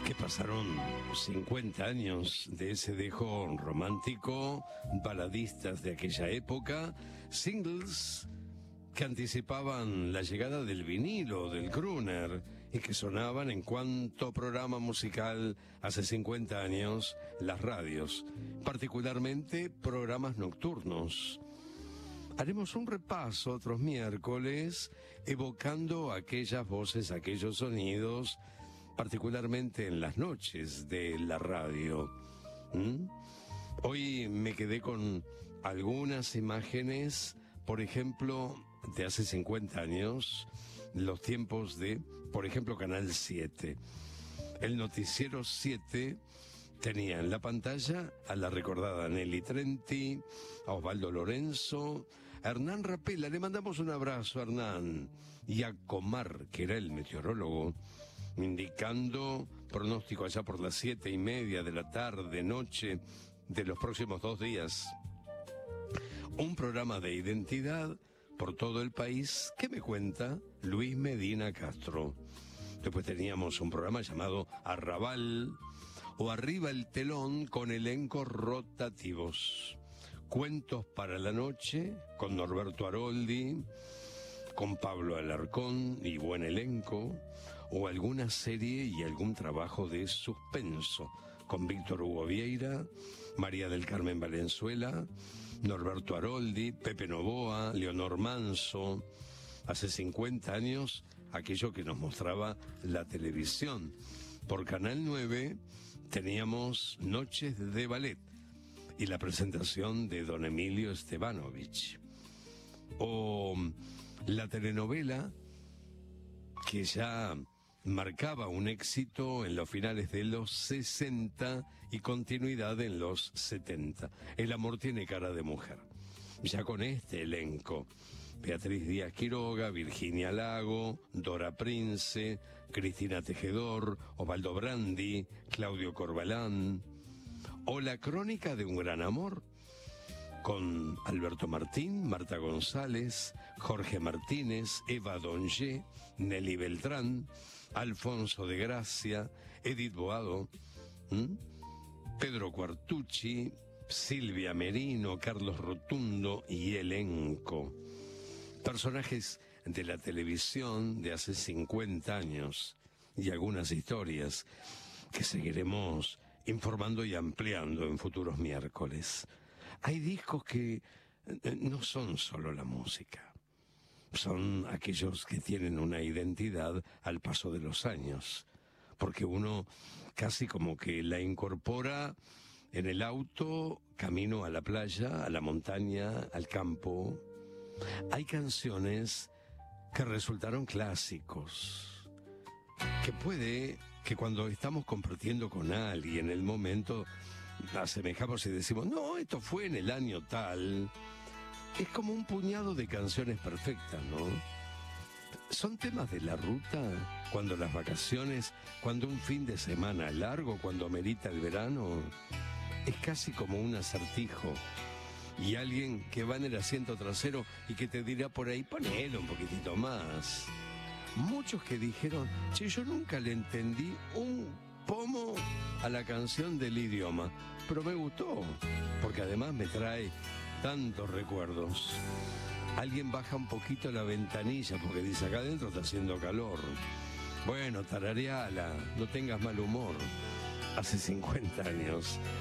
Que pasaron 50 años de ese dejo romántico, baladistas de aquella época, singles que anticipaban la llegada del vinilo, del crooner, y que sonaban en cuanto programa musical hace 50 años, las radios, particularmente programas nocturnos. Haremos un repaso otros miércoles, evocando aquellas voces, aquellos sonidos, particularmente en las noches de la radio. Hoy me quedé con algunas imágenes, por ejemplo, de hace 50 años, los tiempos de, por ejemplo, Canal 7. El noticiero 7 tenía en la pantalla a la recordada Nelly Trenti, a Osvaldo Lorenzo, a Hernán Rapella, le mandamos un abrazo a Hernán, y a Comar, que era el meteorólogo, indicando pronóstico allá por las 7:30 de la tarde, noche de los próximos 2 días. Un programa de identidad por todo el país que me cuenta Luis Medina Castro. Después teníamos un programa llamado Arrabal o Arriba el Telón con elencos rotativos. Cuentos para la noche con Norberto Aroldi, con Pablo Alarcón y buen elenco, o alguna serie y algún trabajo de suspenso con Víctor Hugo Vieira, María del Carmen Valenzuela, Norberto Aroldi, Pepe Novoa, Leonor Manso. Hace 50 años, aquello que nos mostraba la televisión. Por Canal 9 teníamos Noches de Ballet y la presentación de don Emilio Estebanovich. O la telenovela que ya marcaba un éxito en los finales de los 60 y continuidad en los 70. El amor tiene cara de mujer. Ya con este elenco: Beatriz Díaz Quiroga, Virginia Lago, Dora Prince, Cristina Tejedor, Osvaldo Brandi, Claudio Corbalán. O La crónica de un gran amor, con Alberto Martín, Marta González, Jorge Martínez, Eva Donge, Nelly Beltrán, Alfonso de Gracia, Edith Boado, Pedro Quartucci, Silvia Merino, Carlos Rotundo y elenco. Personajes de la televisión de hace 50 años y algunas historias que seguiremos informando y ampliando en futuros miércoles. Hay discos que no son solo la música, son aquellos que tienen una identidad al paso de los años, porque uno casi como que la incorpora en el auto, camino a la playa, a la montaña, al campo. Hay canciones que resultaron clásicos, que puede que cuando estamos compartiendo con alguien el momento asemejamos y decimos, no, esto fue en el año tal. Es como un puñado de canciones perfectas, ¿no? Son temas de la ruta, cuando las vacaciones, cuando un fin de semana largo, cuando amerita el verano. Es casi como un acertijo. Y alguien que va en el asiento trasero y que te dirá por ahí, ponelo un poquitito más. Muchos que dijeron, che, yo nunca le entendí un pomo a la canción del idioma, pero me gustó, porque además me trae tantos recuerdos. Alguien baja un poquito la ventanilla porque dice, acá adentro está haciendo calor. Bueno, tarareala, no tengas mal humor. Hace 50 años